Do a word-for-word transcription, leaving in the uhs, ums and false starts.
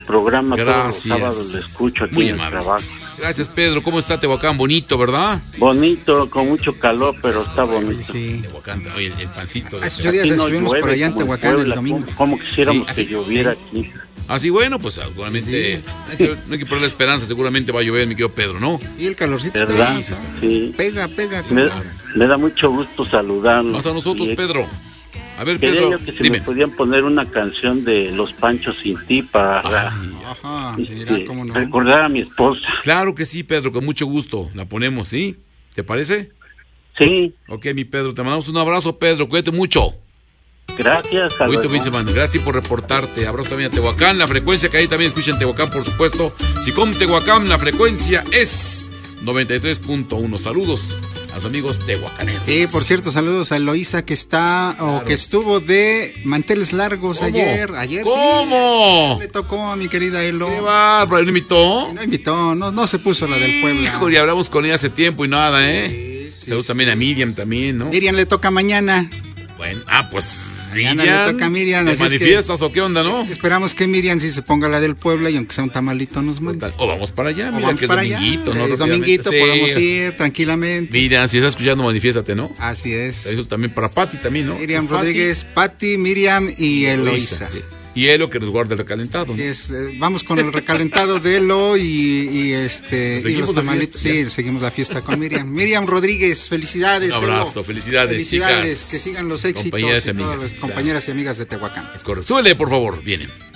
programa. Gracias. Todos los sábados lo escucho aquí Muy en el amable. trabajo. Gracias, Pedro. ¿Cómo está Tehuacán? Bonito, ¿verdad? Bonito, con mucho calor, pero está bonito. Sí. Tehuacán, oye, el, el pancito. De Hace ocho días Aquí no estuvimos por llueve allá en como Tehuacán el Puebla, domingo. Como, como quisiéramos Sí, así- que lloviera aquí. Así bueno, pues seguramente Sí. hay que- no hay que perder la esperanza, seguramente va a llover, mi querido Pedro, ¿no? Sí, el calorcito está ¿Verdad? ahí. Sí. Pega, pega. Me, compadre. me da mucho gusto saludarlos. Más a nosotros, Y Pedro. A ver, Quería Pedro, yo que se dime. me podían poner una canción de Los Panchos sin ti para Ajá, este, mira cómo no. recordar a mi esposa. Claro que sí, Pedro, con mucho gusto. La ponemos, ¿sí? ¿Te parece? Sí, Ok, mi Pedro, te mandamos un abrazo, Pedro. Cuídate mucho. gracias. hasta Bonito luego. fin de semana. Gracias por reportarte. Abrazo también a Tehuacán. La frecuencia que ahí también escuchan Tehuacán, por supuesto. Si con Tehuacán, la frecuencia es noventa y tres punto uno. Saludos a los amigos tehuacaneros. Sí, por cierto, saludos a Eloísa que está o que estuvo de manteles largos ¿Cómo? ayer. Ayer ¿Cómo? sí. Le tocó a mi querida Elo. ¡Qué bárbaro! ¿No invitó? No invitó, no, no se puso la del Puebla. Hijo, ya hablamos con ella hace tiempo y nada, ¿eh? Sí, sí, Saludos sí. también a Miriam también, ¿no? Miriam le toca mañana. Bueno, ah, pues Mañana Miriam. le toca a Miriam, ¿Te así es que- manifiestas o qué onda, no? Esperamos que Miriam sí se ponga la del Puebla y aunque sea un tamalito nos mande. O vamos para allá, O mira vamos que es para allá. dominguito, ¿no? Es Rápidamente. dominguito, Sí. podemos ir tranquilamente. Mira, si estás escuchando, manifiéstate, ¿no? Así es. Eso también para Pati también, ¿no? Miriam ¿Es Pati? Rodríguez, Pati, Miriam y Eloísa, Eloísa. sí. Y Elo que nos guarda el recalentado, Así ¿no? es, eh, vamos con el recalentado de Elo y, y este Nos y seguimos los la tamalitos. fiesta, Sí, ya. seguimos la fiesta con Miriam. Miriam Rodríguez, felicidades. Un abrazo, Elo. felicidades, Felicidades, chicas. que sigan los éxitos Compañeras y y todas amigas, las compañeras y amigas de Tehuacán. Es correcto. Súbele, por favor. Viene.